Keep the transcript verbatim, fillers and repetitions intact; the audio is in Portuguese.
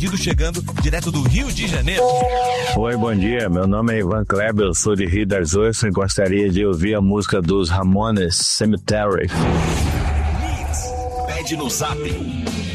chegando direto do Rio de Janeiro. Oi, bom dia. Meu nome é Ivan Kleber, eu sou de Rio das Ostras e gostaria de ouvir a música dos Ramones, Cemetery. Pede no Zap